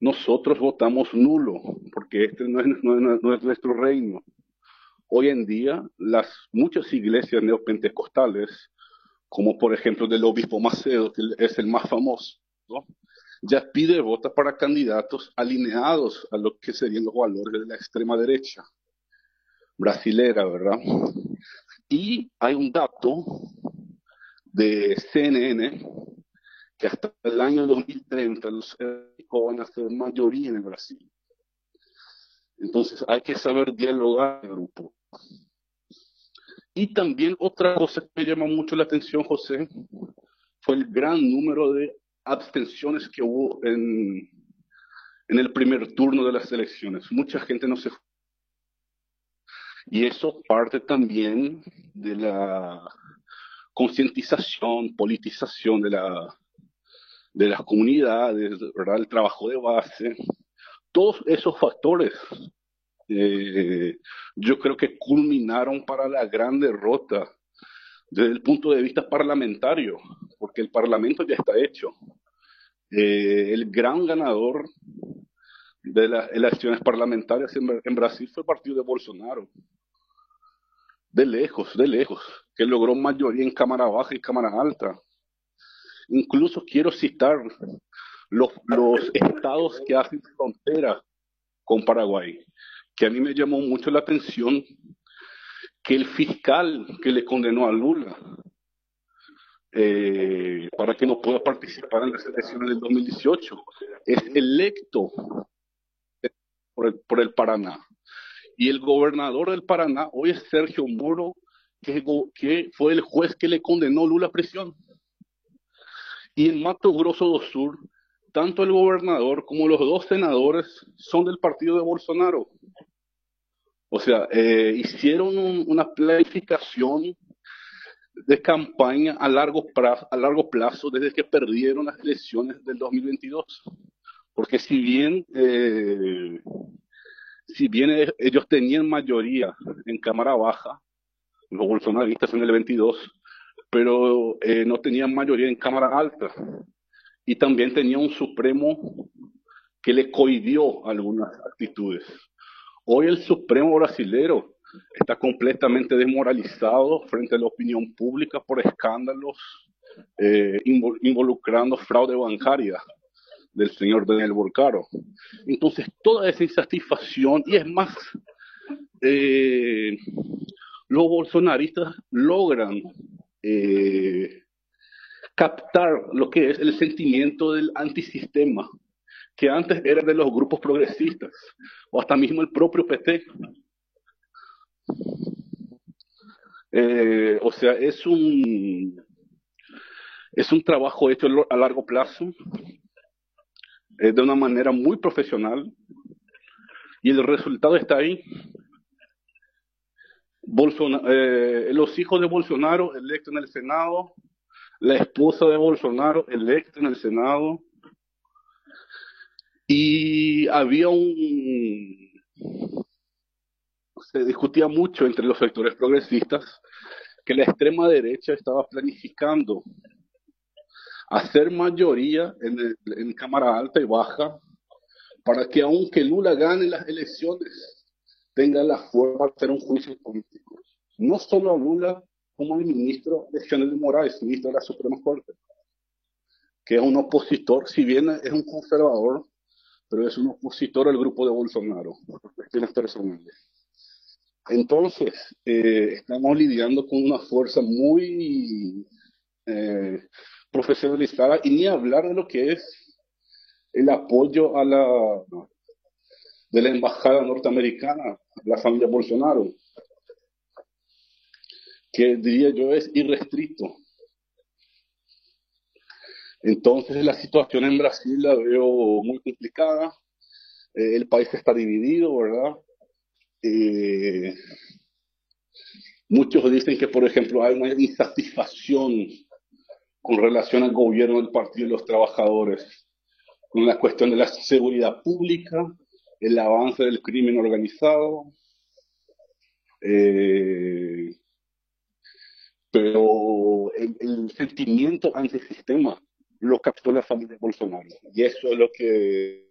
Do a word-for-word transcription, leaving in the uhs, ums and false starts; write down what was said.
nosotros votamos nulo, porque este no es, no es- no es nuestro reino. Hoy en día, las muchas iglesias neopentecostales, como por ejemplo del obispo Macedo, que es el más famoso, ¿no? Ya pide votos para candidatos alineados a lo que serían los valores de la extrema derecha brasilera, ¿verdad? Y hay un dato de C N N que hasta el año dos mil treinta los evangélicos van a ser mayoría en el Brasil. Entonces hay que saber dialogar en el grupo. Y también otra cosa que me llama mucho la atención, José, fue el gran número de abstenciones que hubo en, en el primer turno de las elecciones. Mucha gente no se fue. Y eso parte también de la concientización, politización de, la, de las comunidades, ¿verdad? El trabajo de base. Todos esos factores eh, yo creo que culminaron para la gran derrota desde el punto de vista parlamentario, porque el Parlamento ya está hecho. Eh, el gran ganador de las elecciones parlamentarias en, en Brasil fue el partido de Bolsonaro, de lejos, de lejos, que logró mayoría en Cámara Baja y Cámara Alta. Incluso quiero citar los, los estados que hacen frontera con Paraguay, que a mí me llamó mucho la atención que el fiscal que le condenó a Lula eh, para que no pueda participar en las elecciones del dos mil dieciocho es electo por el, por el Paraná. Y el gobernador del Paraná hoy es Sergio Moro, que, que fue el juez que le condenó a Lula a prisión. Y en Mato Grosso do Sur, tanto el gobernador como los dos senadores son del partido de Bolsonaro. O sea, eh, hicieron un, una planificación de campaña a largo, plazo, a largo plazo desde que perdieron las elecciones del dos mil veintidós. Porque si bien, eh, si bien ellos tenían mayoría en Cámara Baja, los bolsonaristas en el veintidós, pero eh, no tenían mayoría en Cámara Alta. Y también tenía un Supremo que le cohibió algunas actitudes. Hoy el Supremo brasilero está completamente desmoralizado frente a la opinión pública por escándalos eh, involucrando fraude bancaria del señor Daniel Bolcaro. Entonces, toda esa insatisfacción, y es más, eh, los bolsonaristas logran eh, captar lo que es el sentimiento del antisistema, que antes era de los grupos progresistas, o hasta mismo el propio P T. Eh, o sea, es un, es un trabajo hecho a largo plazo, eh, de una manera muy profesional, y el resultado está ahí. Bolsonaro, eh, los hijos de Bolsonaro electos en el Senado, la esposa de Bolsonaro electa en el Senado, y había un, se discutía mucho entre los sectores progresistas que la extrema derecha estaba planificando hacer mayoría en, el, en Cámara Alta y Baja para que aunque Lula gane las elecciones, tenga la forma de hacer un juicio político. No solo a Lula, como al ministro Alexandre de Moraes, ministro de la Suprema Corte, que es un opositor, si bien es un conservador, pero es un opositor al grupo de Bolsonaro, por cuestiones personales. Entonces, eh, estamos lidiando con una fuerza muy eh, profesionalizada, y ni hablar de lo que es el apoyo a la, de la embajada norteamericana, la familia Bolsonaro, que diría yo es irrestricto. Entonces la situación en Brasil la veo muy complicada, eh, el país está dividido, ¿verdad? Eh, muchos dicen que, por ejemplo, hay una insatisfacción con relación al gobierno del Partido de los Trabajadores, con la cuestión de la seguridad pública, el avance del crimen organizado, eh, pero el, el sentimiento antisistema lo captó la familia Bolsonaro. Y eso es lo que